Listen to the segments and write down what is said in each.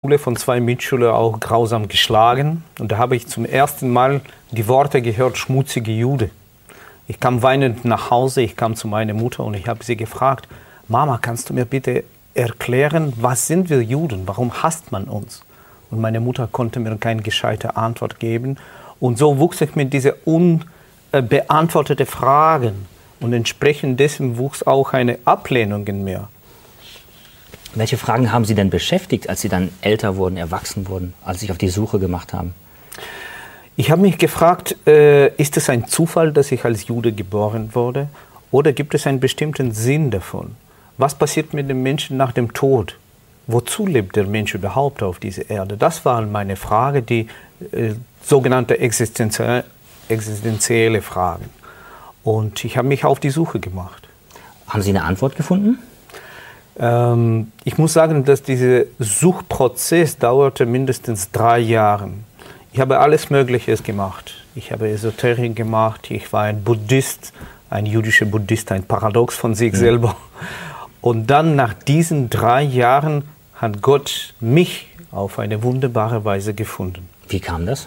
Schule von 2 Mitschülern auch grausam geschlagen. Und da habe ich zum ersten Mal die Worte gehört, schmutzige Jude. Ich kam weinend nach Hause, ich kam zu meiner Mutter und ich habe sie gefragt, Mama, kannst du mir bitte erklären, was sind wir Juden, warum hasst man uns? Und meine Mutter konnte mir keine gescheite Antwort geben. Und so wuchs ich mit diesen unbeantworteten Fragen. Und entsprechend dessen wuchs auch eine Ablehnung in mir. Welche Fragen haben Sie denn beschäftigt, als Sie dann älter wurden, erwachsen wurden, als Sie sich auf die Suche gemacht haben? Ich habe mich gefragt, ist es ein Zufall, dass ich als Jude geboren wurde? Oder gibt es einen bestimmten Sinn davon? Was passiert mit dem Menschen nach dem Tod? Wozu lebt der Mensch überhaupt auf dieser Erde? Das waren meine Fragen, die sogenannte existenzielle Fragen. Und ich habe mich auf die Suche gemacht. Haben Sie eine Antwort gefunden? Ich muss sagen, dass dieser Suchprozess dauerte mindestens 3 Jahre. Ich habe alles Mögliche gemacht. Ich habe Esoterik gemacht, ich war ein Buddhist, ein jüdischer Buddhist, ein Paradox von sich selber. Und dann nach diesen 3 Jahren hat Gott mich auf eine wunderbare Weise gefunden. Wie kam das?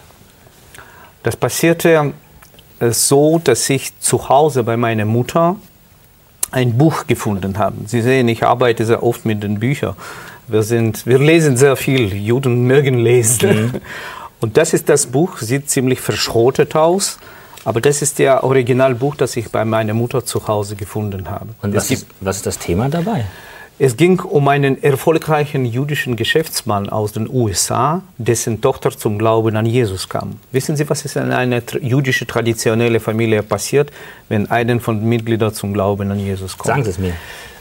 Das passierte so, dass ich zu Hause bei meiner Mutter ein Buch gefunden habe. Sie sehen, ich arbeite sehr oft mit den Büchern. Wir lesen sehr viel, Juden mögen lesen. Und das ist das Buch, sieht ziemlich verschrotet aus, aber das ist das Originalbuch, das ich bei meiner Mutter zu Hause gefunden habe. Und was ist das Thema dabei? Es ging um einen erfolgreichen jüdischen Geschäftsmann aus den USA, dessen Tochter zum Glauben an Jesus kam. Wissen Sie, was ist in einer jüdischen traditionellen Familie passiert, wenn einer von den Mitgliedern zum Glauben an Jesus kommt? Sagen Sie es mir.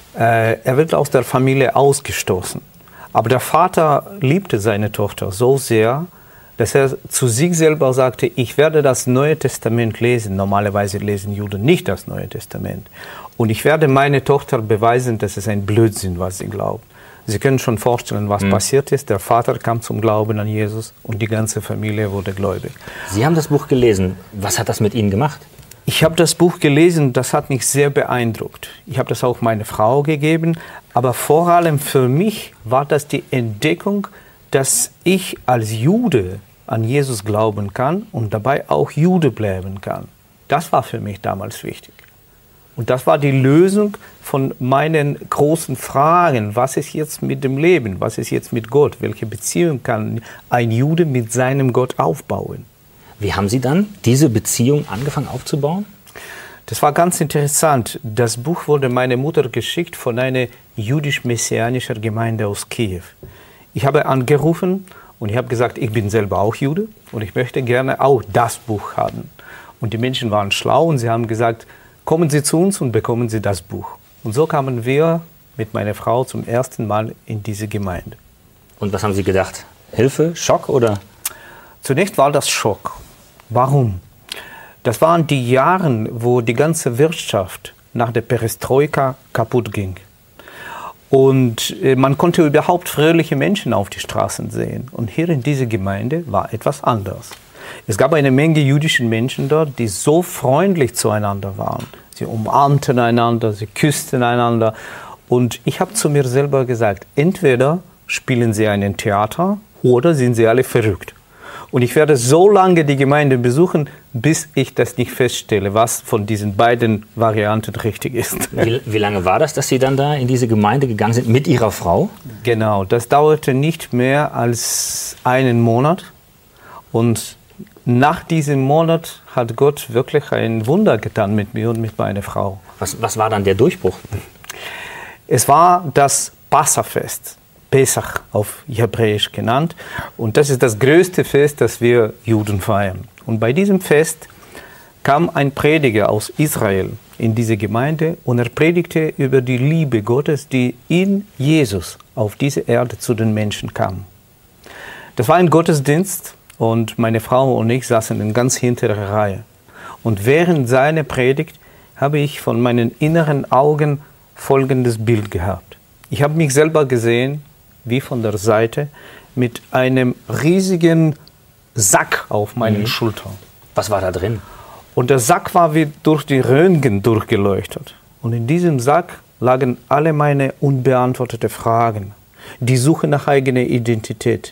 Er wird aus der Familie ausgestoßen. Aber der Vater liebte seine Tochter so sehr, dass er zu sich selber sagte, ich werde das Neue Testament lesen. Normalerweise lesen Juden nicht das Neue Testament. Und ich werde meine Tochter beweisen, dass es ein Blödsinn, was sie glaubt. Sie können schon vorstellen, was passiert ist. Der Vater kam zum Glauben an Jesus und die ganze Familie wurde gläubig. Sie haben das Buch gelesen. Was hat das mit Ihnen gemacht? Ich habe das Buch gelesen, das hat mich sehr beeindruckt. Ich habe das auch meiner Frau gegeben. Aber vor allem für mich war das die Entdeckung, dass ich als Jude an Jesus glauben kann und dabei auch Jude bleiben kann. Das war für mich damals wichtig. Und das war die Lösung von meinen großen Fragen. Was ist jetzt mit dem Leben? Was ist jetzt mit Gott? Welche Beziehung kann ein Jude mit seinem Gott aufbauen? Wie haben Sie dann diese Beziehung angefangen aufzubauen? Das war ganz interessant. Das Buch wurde meiner Mutter geschickt von einer jüdisch-messianischen Gemeinde aus Kiew. Ich habe angerufen und ich habe gesagt, ich bin selber auch Jude und ich möchte gerne auch das Buch haben. Und die Menschen waren schlau und sie haben gesagt, kommen Sie zu uns und bekommen Sie das Buch. Und so kamen wir mit meiner Frau zum ersten Mal in diese Gemeinde. Und was haben Sie gedacht? Hilfe, Schock oder? Zunächst war das Schock. Warum? Das waren die Jahre, wo die ganze Wirtschaft nach der Perestroika kaputt ging. Und man konnte überhaupt fröhliche Menschen auf die Straßen sehen. Und hier in dieser Gemeinde war etwas anders. Es gab eine Menge jüdischen Menschen dort, die so freundlich zueinander waren. Sie umarmten einander, sie küssten einander. Und ich habe zu mir selber gesagt, entweder spielen sie ein Theater oder sind sie alle verrückt. Und ich werde so lange die Gemeinde besuchen, bis ich das nicht feststelle, was von diesen beiden Varianten richtig ist. Wie lange war das, dass Sie dann da in diese Gemeinde gegangen sind mit Ihrer Frau? Genau, das dauerte nicht mehr als einen Monat. Und nach diesem Monat hat Gott wirklich ein Wunder getan mit mir und mit meiner Frau. Was war dann der Durchbruch? Es war das Passafest. Pesach auf Hebräisch genannt. Und das ist das größte Fest, das wir Juden feiern. Und bei diesem Fest kam ein Prediger aus Israel in diese Gemeinde und er predigte über die Liebe Gottes, die in Jesus auf diese Erde zu den Menschen kam. Das war ein Gottesdienst und meine Frau und ich saßen in ganz hinterer Reihe. Und während seiner Predigt habe ich von meinen inneren Augen folgendes Bild gehabt. Ich habe mich selber gesehen, wie von der Seite, mit einem riesigen Sack auf meinen Schultern. Was war da drin? Und der Sack war wie durch die Röntgen durchgeleuchtet. Und in diesem Sack lagen alle meine unbeantwortete Fragen. Die Suche nach eigener Identität,